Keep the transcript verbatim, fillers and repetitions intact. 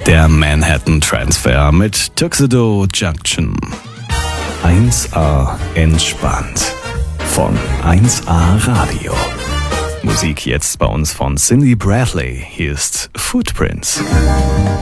Der Manhattan Transfer mit Tuxedo Junction. eins A entspannt. Von eins A Radio. Musik jetzt bei uns von Cindy Bradley. Hier ist Footprints.